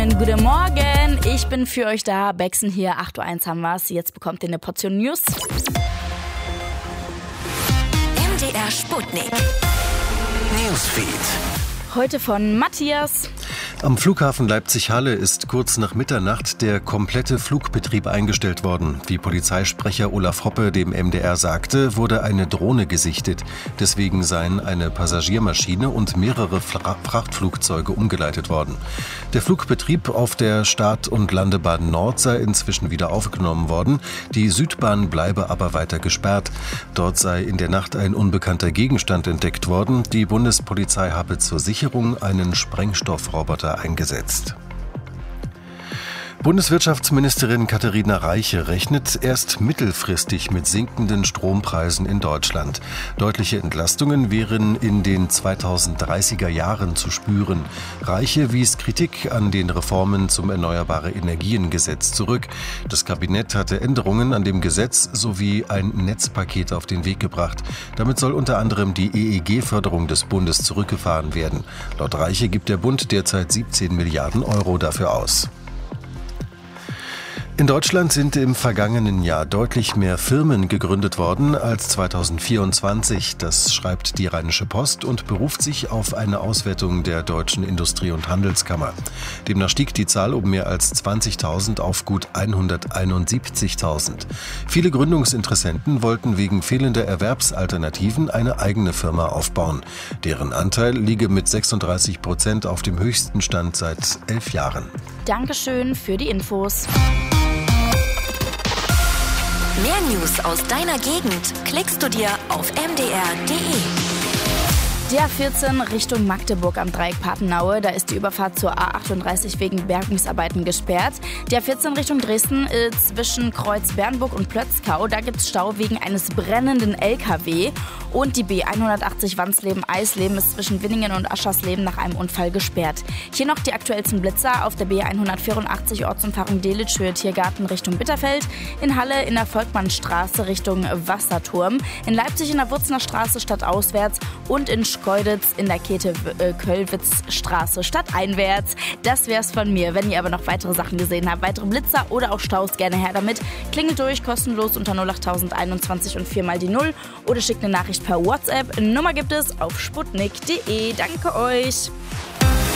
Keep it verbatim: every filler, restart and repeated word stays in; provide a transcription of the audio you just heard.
Guten Morgen, ich bin für euch da. Bexen hier, acht Uhr eins haben wir's. Jetzt bekommt ihr eine Portion News. M D R Sputnik Newsfeed. Heute von Matthias. Am Flughafen Leipzig-Halle ist kurz nach Mitternacht der komplette Flugbetrieb eingestellt worden. Wie Polizeisprecher Olaf Hoppe dem M D R sagte, wurde eine Drohne gesichtet. Deswegen seien eine Passagiermaschine und mehrere Fra- Frachtflugzeuge umgeleitet worden. Der Flugbetrieb auf der Start- und Landebahn Nord sei inzwischen wieder aufgenommen worden. Die Südbahn bleibe aber weiter gesperrt. Dort sei in der Nacht ein unbekannter Gegenstand entdeckt worden. Die Bundespolizei habe zur Sicherung einen Sprengstoffroboter eingesetzt. Bundeswirtschaftsministerin Katharina Reiche rechnet erst mittelfristig mit sinkenden Strompreisen in Deutschland. Deutliche Entlastungen wären in den zweitausenddreißiger Jahren zu spüren. Reiche wies Kritik an den Reformen zum Erneuerbare-Energien-Gesetz zurück. Das Kabinett hatte Änderungen an dem Gesetz sowie ein Netzpaket auf den Weg gebracht. Damit soll unter anderem die E E G-Förderung des Bundes zurückgefahren werden. Laut Reiche gibt der Bund derzeit siebzehn Milliarden Euro dafür aus. In Deutschland sind im vergangenen Jahr deutlich mehr Firmen gegründet worden als zweitausendvierundzwanzig. Das schreibt die Rheinische Post und beruft sich auf eine Auswertung der Deutschen Industrie- und Handelskammer. Demnach stieg die Zahl um mehr als zwanzigtausend auf gut hunderteinundsiebzigtausend. Viele Gründungsinteressenten wollten wegen fehlender Erwerbsalternativen eine eigene Firma aufbauen. Deren Anteil liege mit sechsunddreißig Prozent auf dem höchsten Stand seit elf Jahren. Dankeschön für die Infos. Mehr News aus deiner Gegend klickst du dir auf m d r punkt d e. Die A vierzehn Richtung Magdeburg am Dreieck Papenaue, da ist die Überfahrt zur A achtunddreißig wegen Bergungsarbeiten gesperrt. Die A vierzehn Richtung Dresden äh, zwischen Kreuz Bernburg und Plötzkau, da gibt's Stau wegen eines brennenden L K W. Und die B hundertachtzig Wandsleben-Eisleben ist zwischen Winningen und Aschersleben nach einem Unfall gesperrt. Hier noch die aktuellsten Blitzer auf der B hundertvierundachtzig Ortsumfahrung Delitzsch Höhe Tiergarten Richtung Bitterfeld, in Halle in der Volkmannstraße Richtung Wasserturm, in Leipzig in der Wurzner Straße stadtauswärts und in Schkeuditz in der Käthe-Köllwitz-Straße stadteinwärts. Das wär's von mir. Wenn ihr aber noch weitere Sachen gesehen habt, weitere Blitzer oder auch Staus, gerne her damit. Klingelt durch, kostenlos unter null acht null eins eins und vier mal die null oder schickt eine Nachricht per WhatsApp. Nummer gibt es auf sputnik punkt d e. Danke euch.